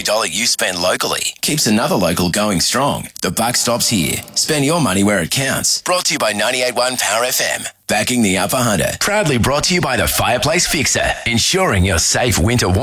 dollar you spend locally keeps another local going strong. The buck stops here. Spend your money where it counts. Brought to you by 98.1 Power FM. Backing the Upper Hunter. Proudly brought to you by the Fireplace Fixer. Ensuring your safe winter